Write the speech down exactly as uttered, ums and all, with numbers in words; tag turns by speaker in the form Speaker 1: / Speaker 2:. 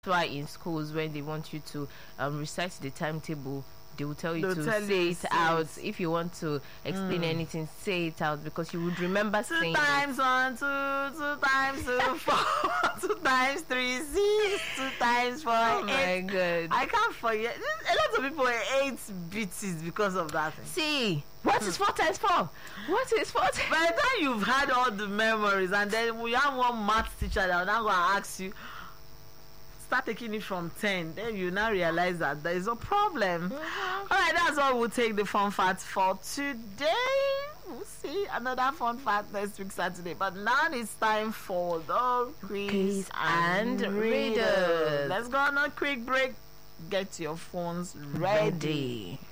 Speaker 1: why in schools when they want you to um, recite the timetable, they will tell you
Speaker 2: They'll
Speaker 1: to
Speaker 2: tell
Speaker 1: say
Speaker 2: you
Speaker 1: it
Speaker 2: say
Speaker 1: out.
Speaker 2: it.
Speaker 1: If you want to explain anything, say it out, because you would remember
Speaker 2: Two
Speaker 1: saying
Speaker 2: times one, two, two times two, four, two times three, six, two times four,
Speaker 1: Oh my
Speaker 2: eight.
Speaker 1: God.
Speaker 2: I can't forget. A lot of people ate beaties because of that thing.
Speaker 1: See, what is four times four? What is four times?
Speaker 2: By the time you've had all the memories, and then we have one math teacher that will now go and ask you, start taking it from ten, then you now realize that there is a problem.
Speaker 1: Mm-hmm.
Speaker 2: All right, that's all we'll take the fun facts for today. We'll see another fun fact next week Saturday, but now it's time for the quiz,
Speaker 1: Quiz and
Speaker 2: and
Speaker 1: riddles.
Speaker 2: riddles. Let's go on a quick break. Get your phones ready.
Speaker 1: Ready.